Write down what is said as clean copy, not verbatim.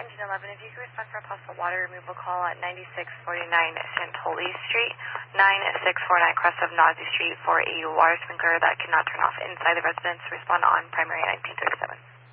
Engine 11, if you could respond for a possible water removal call at 9649 Santoli Street, 9649 crest of Nazi Street for a water sprinkler that cannot turn off inside the residence. Respond on primary 1937.